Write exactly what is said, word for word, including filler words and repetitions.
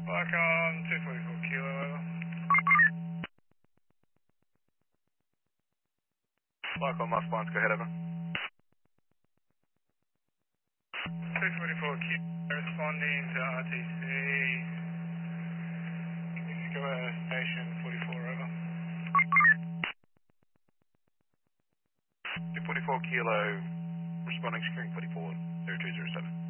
Like on two forty-four kilo, over. Like on my spines, go ahead, over. two forty-four kilo, responding to R T C. Mexico Station forty-four, over. two forty-four kilo, responding, securing forty-four, zero two zero seven.